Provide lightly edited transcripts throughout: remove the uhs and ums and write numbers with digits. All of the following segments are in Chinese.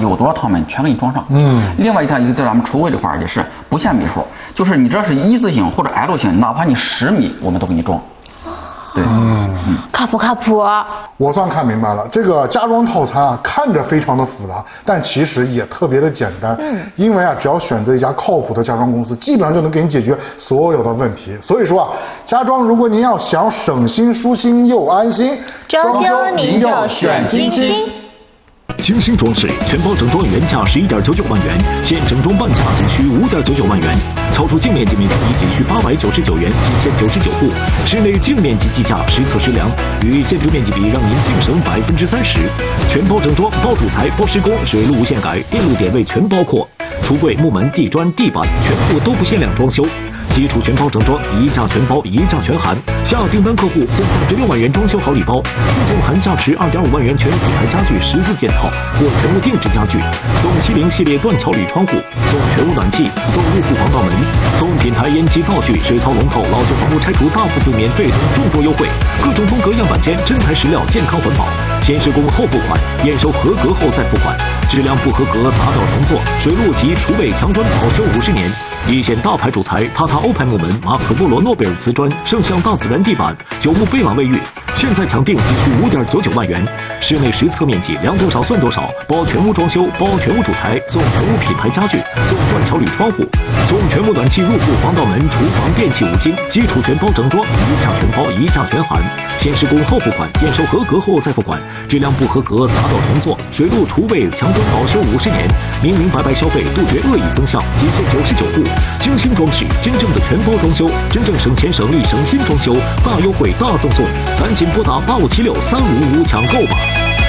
有多少套门全给你装上。另外一个在咱们橱柜这块也是不限米数，就是你这是一字形或者 L 型，哪怕你10米，我们都给你装。对， 靠谱靠谱。 我算看明白了，这个家装套餐啊，看着非常的复杂，但其实也特别的简单。因为啊，只要选择一家靠谱的家装公司，基本上就能给你解决所有的问题。所以说啊，家装如果您要想省心、舒心又安心， 装修您就选金星。 精心装饰全包整装原价11.99万元，现整装半价仅需5.99万元，超出净面积面积仅需899元，7099户，室内净面积计价实测实量，与建筑面积比让您净省30%。全包整装，包主材、包施工，水路无限改，电路点位全包括，橱柜、木门、地砖、地板全部都不限量装修。基础全包整装，一价全包，一价全含。下订单客户送价值6万元装修好礼包，附送含价值2.5万元全品牌家具14件套或全屋定制家具，送70系列断桥铝窗户，送全屋暖气，送入户防盗门，送品牌烟机灶具、水槽龙头、老旧房屋拆除大部分免费等众多优惠，各种风格样板间，真材实料，健康环保，先施工后付款，验收合格后再付款，质量不合格砸掉重做，水路及厨卫墙砖保修50年。一线大牌主材，塔塔欧牌木门、马可波罗诺贝尔瓷砖、圣象大自然地板、九牧贝朗卫浴，现在抢订仅需5.99万元。室内实测面积量多少算多少，包全屋装修，包全屋主材，送全屋品牌家具，送断桥铝窗户，送全屋暖气入户防盗门、厨房电器5金，基础全包整装，一价全包，一价全含，先施工后付款，验收合格后再付款，质量不合格砸掉重做，水路厨卫墙砖保修50年，明明白白消费，杜绝恶意增项，仅限99户。精心装饰，真正的全包装修，真正省钱省力省心装修，大优惠大赠送，赶紧拨打8576-3555抢购吧！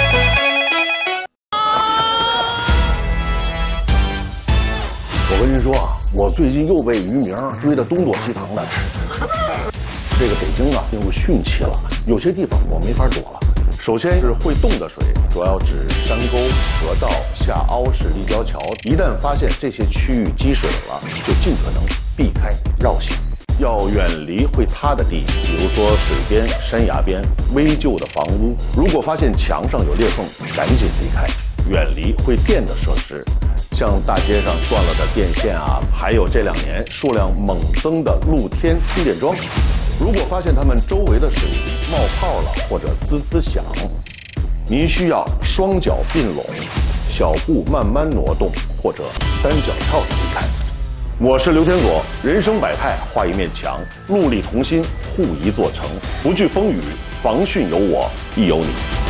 我跟您说啊，我最近又被渔民追得东躲西藏的。这个北京啊进入汛期了，有些地方我没法躲了。首先是会动的水，主要指山沟、河道、下凹式立交桥。一旦发现这些区域积水了，就尽可能避开绕行，要远离会塌的地，比如说水边、山崖边、危旧的房屋。如果发现墙上有裂缝，赶紧离开，远离会电的设施，像大街上断了的电线啊，还有这2年数量猛增的露天充电桩。如果发现它们周围的水冒泡了或者滋滋响，您需要双脚并拢，小步慢慢挪动，或者单脚跳着离开。我是刘天佐，人生百态，画一面墙，戮力同心，护一座城，不惧风雨，防汛有我，亦有你。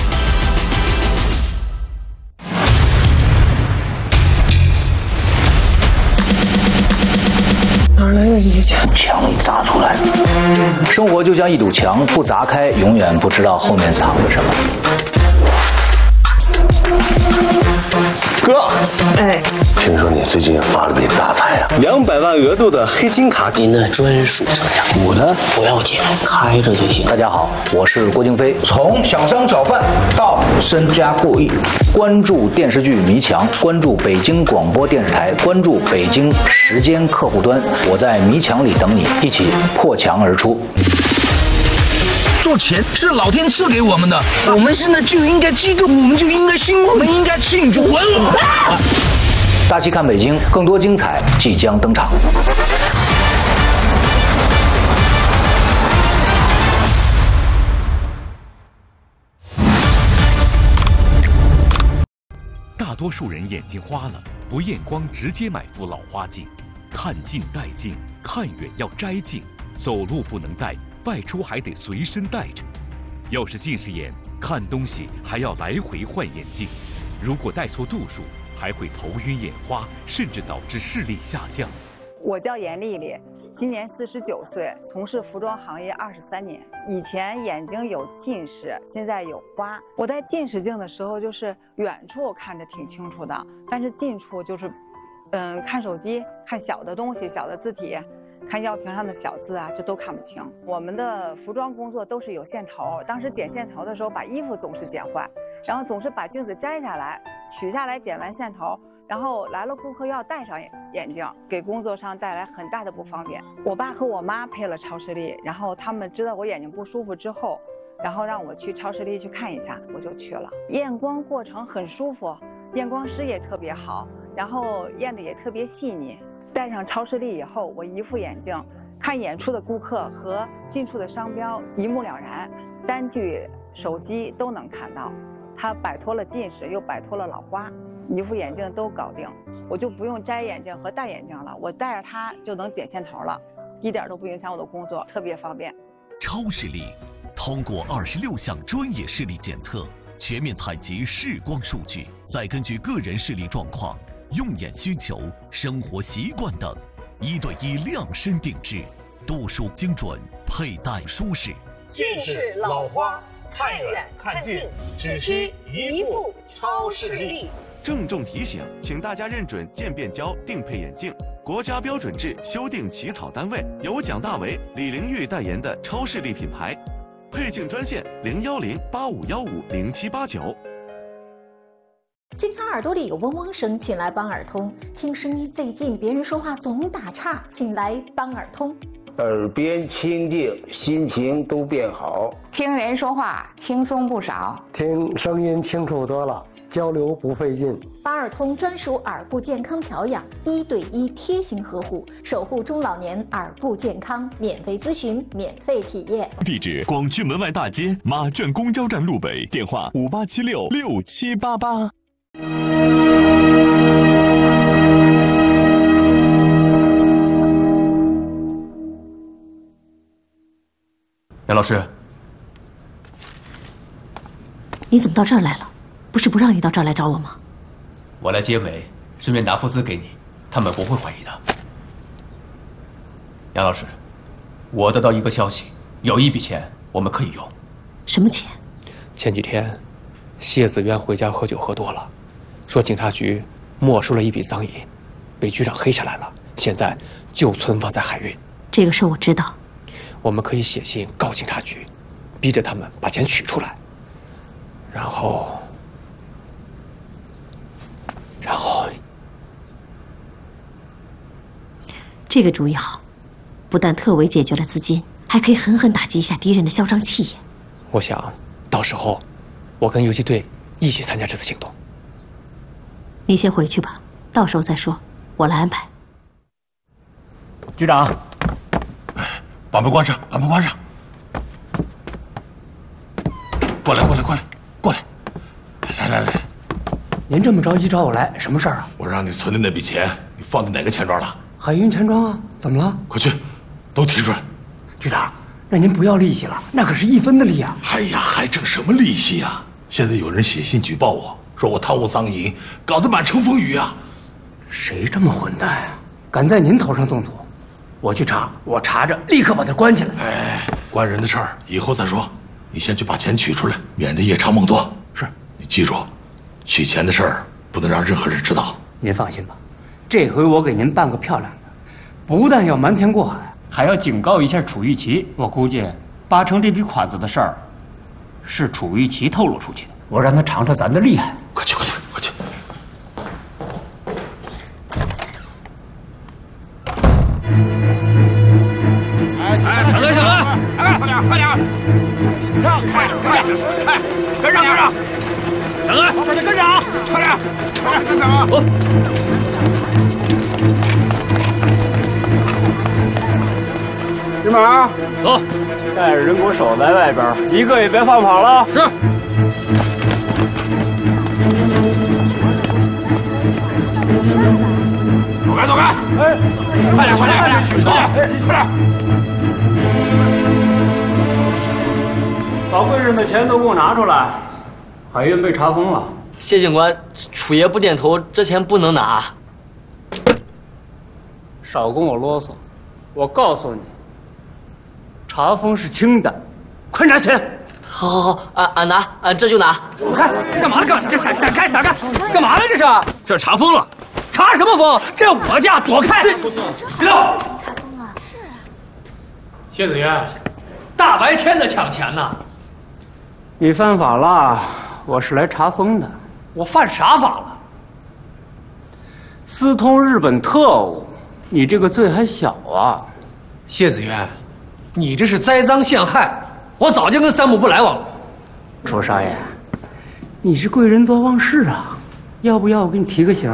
哪来的这些墙？ 墙砸出来的。生活就像一堵墙，不砸开，永远不知道后面藏着什么。 哥，哎， 听说你最近发了笔大财啊 ，200万额度的黑金卡， 您的专属车价，我呢不要钱，开着就行。大家好，我是郭京飞。 从小商小贩到身家过亿， 关注电视剧《迷墙》，关注北京广播电视台，关注北京时间客户端。我在迷墙里等你，一起破墙而出。 做钱是老天赐给我们的，我们现在就应该激动，我们就应该兴奋，我们应该庆祝。 大气看北京，更多精彩即将登场。 大多数人眼睛花了，不验光直接买副老花镜，看近戴近，看远要摘镜，走路不能戴，外出还得随身带着。要是近视眼，看东西还要来回换眼镜，如果戴错度数，还会头晕眼花，甚至导致视力下降。 我叫严丽丽，今年49岁，从事服装行业23年。以前眼睛有近视，现在有花。我戴近视镜的时候，就是远处看着挺清楚的，但是近处就是，看手机、看小的东西、小的字体。看药瓶上的小字啊，这都看不清。我们的服装工作都是有线头，当时剪线头的时候，把衣服总是剪坏，然后总是把镜子摘下来，取下来剪完线头，然后来了顾客要戴上眼镜，给工作上带来很大的不方便。我爸和我妈配了超视力，然后他们知道我眼睛不舒服之后，然后让我去超视力去看一下，我就去了。验光过程很舒服， 验光师也特别好，然后验的也特别细腻。戴上超视力以后，我一副眼镜，看演出的顾客和近处的商标一目了然，单据、手机都能看到。它摆脱了近视，又摆脱了老花，一副眼镜都搞定。我就不用摘眼镜和戴眼镜了，我戴着它就能剪线头了，一点都不影响我的工作，特别方便。 超视力通过26项专业视力检测，全面采集视光数据，再根据个人视力状况、用眼需求、生活习惯等，1对1量身定制，度数精准，佩戴舒适。 近视、老花，看远看近，只需一副超视力。 郑重提醒，请大家认准渐变胶定配眼镜，国家标准制修订起草单位由蒋大为、李玲玉代言的超视力品牌。配镜专线010-8515-0789。 经常耳朵里有嗡嗡声，请来邦尔通；听声音费劲，别人说话总打岔，请来邦尔通。 耳边清净，心情都变好； 听人说话轻松不少， 听声音清楚多了，交流不费劲。 邦尔通专属耳部健康调养，1对1贴心呵护，守护中老年耳部健康，免费咨询，免费体验。 地址：广渠门外大街马圈公交站路北，电话58766788。 杨老师， 你怎么到这儿来了？不是不让你到这儿来找我吗？ 我来接尾，顺便拿物资给你，他们不会怀疑的。杨老师，我得到一个消息，有一笔钱我们可以用。 什么钱？ 前几天，谢子渊回家喝酒喝多了，说警察局没收了一笔赃银，被局长黑下来了，现在就存放在海运。 这个事儿我知道。 我们可以写信告警察局，逼着他们把钱取出来，然后， 这个主意好，不但特为解决了资金，还可以狠狠打击一下敌人的嚣张气焰。 我想，到时候我跟游击队一起参加这次行动。 你先回去吧，到时候再说，我来安排。 局长。把门关上，把门关上！过来，来！ 您这么着急找我来，什么事儿啊？ 我让你存的那笔钱，你放在哪个钱庄了？ 海运钱庄啊，怎么了？ 快去，都提出来！ 局长，那您不要利息了，那可是1分的利啊！ 哎呀，还挣什么利息啊？现在有人写信举报我，说我贪污赃银，搞得满城风雨啊！ 谁这么混蛋啊？敢在您头上动土？我去查，我查着立刻把他关起来。 哎，关人的事儿以后再说，你先去把钱取出来，免得夜长梦多。 是， 你记住，取钱的事儿不能让任何人知道。 您放心吧，这回我给您办个漂亮的，不但要瞒天过海，还要警告一下楚玉琪。我估计8成这笔款子的事儿是楚玉琪透露出去的，我让他尝尝咱的厉害。 快去！ 快点！让开！快！哎，跟上！让开！快点跟上！快点！跟上啊！ 金马，走，带着人给我守在外边，一个也别放跑了。是。 走开！哎，快点！ 把柜上的钱都给我拿出来，海运被查封了。 谢警官，楚爷不点头，这钱不能拿。 少跟我啰嗦，我告诉你，查封是轻的，快拿钱！ 好，俺拿，俺这就拿。 走开！干嘛？闪开！干嘛呢？这是？这查封了，查什么封？这我家，躲开！别动！ 查封了，是。 谢子渊，大白天的抢钱呢？你犯法了，我是来查封的。我犯啥法了？私通日本特务，你这个罪还小啊。 谢子渊，你这是栽赃陷害，我早就跟三木不来往了。 楚少爷，你是贵人多忘事啊， 要不要我给你提个醒？